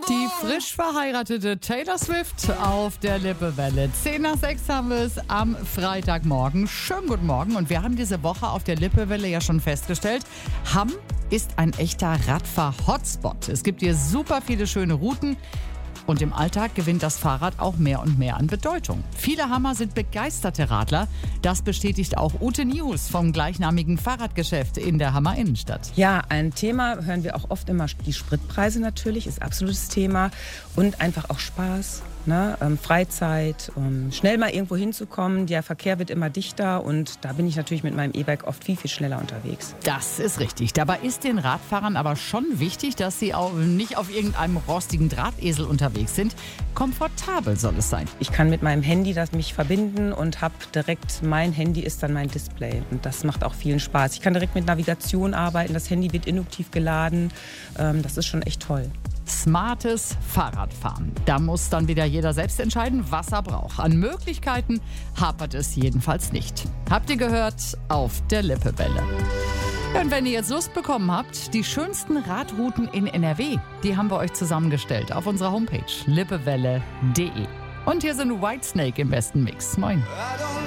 Die frisch verheiratete Taylor Swift auf der Lippewelle. 5:10 haben wir es am Freitagmorgen. Schönen guten Morgen. Und wir haben diese Woche auf der Lippewelle ja schon festgestellt, Hamm ist ein echter Radfahr-Hotspot. Es gibt hier super viele schöne Routen. Und im Alltag gewinnt das Fahrrad auch mehr und mehr an Bedeutung. Viele Hammer sind begeisterte Radler. Das bestätigt auch Ute News vom gleichnamigen Fahrradgeschäft in der Hammer Innenstadt. Ja, ein Thema hören wir auch oft immer. Die Spritpreise natürlich ist absolutes Thema. Und einfach auch Spaß, ne? Freizeit, schnell mal irgendwo hinzukommen. Der Verkehr wird immer dichter und da bin ich natürlich mit meinem E-Bike oft viel, viel schneller unterwegs. Das ist richtig. Dabei ist den Radfahrern aber schon wichtig, dass sie auch nicht auf irgendeinem rostigen Drahtesel unterwegs sind. Komfortabel soll es sein. Ich kann mit meinem Handy das mich verbinden und habe direkt, mein Handy ist dann mein Display. Und das macht auch vielen Spaß. Ich kann direkt mit Navigation arbeiten, das Handy wird induktiv geladen. Das ist schon echt toll. Smartes Fahrradfahren. Da muss dann wieder jeder selbst entscheiden, was er braucht. An Möglichkeiten hapert es jedenfalls nicht. Habt ihr gehört? Auf der Lippewelle. Und wenn ihr jetzt Lust bekommen habt, die schönsten Radrouten in NRW, die haben wir euch zusammengestellt auf unserer Homepage lippewelle.de. Und hier sind Whitesnake im besten Mix. Moin.